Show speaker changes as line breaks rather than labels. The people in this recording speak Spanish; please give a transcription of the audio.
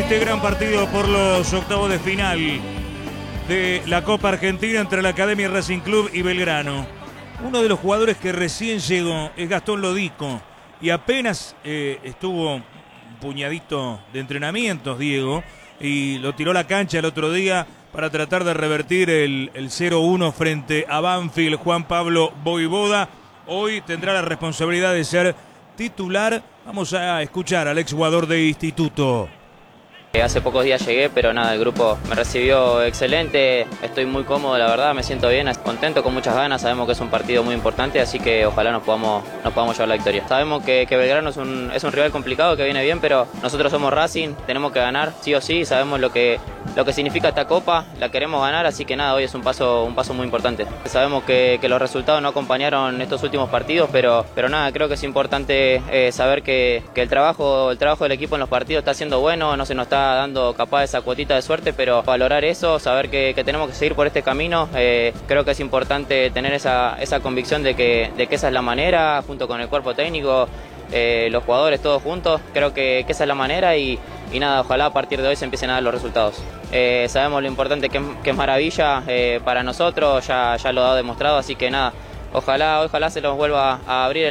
este gran partido por los octavos de final de la Copa Argentina entre la Academia Racing Club y Belgrano. Uno de los jugadores que recién llegó es Gastón Lodico y apenas estuvo un puñadito de entrenamientos, Diego, y lo tiró a la cancha el otro día para tratar de revertir el 0-1 frente a Banfield. Juan Pablo Voivoda hoy tendrá la responsabilidad de ser titular. Vamos a escuchar al exjugador de Instituto.
Hace pocos días llegué, pero nada, el grupo me recibió excelente, estoy muy cómodo, la verdad, me siento bien, contento, con muchas ganas. Sabemos que es un partido muy importante, así que ojalá nos podamos llevar la victoria. Sabemos que Belgrano es un rival complicado, que viene bien, pero nosotros somos Racing, tenemos que ganar sí o sí, sabemos lo que significa esta copa, la queremos ganar, así que nada, hoy es un paso muy importante. Sabemos que los resultados no acompañaron estos últimos partidos, pero nada, creo que es importante saber que el trabajo del equipo en los partidos está siendo bueno, no se nos está dando capaz esa cuotita de suerte, pero valorar eso, saber que tenemos que seguir por este camino. Creo que es importante tener esa convicción de que esa es la manera, junto con el cuerpo técnico, los jugadores todos juntos. Creo que esa es la manera y nada, ojalá a partir de hoy se empiecen a dar los resultados. Sabemos lo importante que es Maravilla para nosotros, ya lo ha demostrado, así que nada, ojalá se nos vuelva a abrir